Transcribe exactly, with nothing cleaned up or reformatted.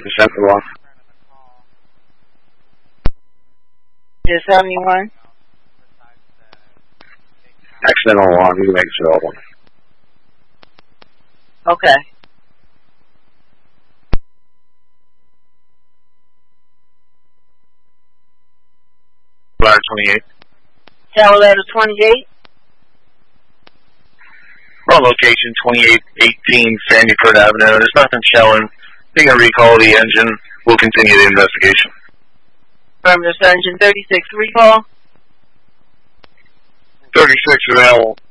percent for the loss. Is seventy-one? Accidental alarm, you can make it available. Okay. Ladder twenty-eight. Tower ladder twenty-eight? We're on location twenty-eight eighteen Sandyford Avenue. There's nothing showing. Being a recall of the engine, we'll continue the investigation. Affirmative, Engine thirty-six recall. thirty-six available.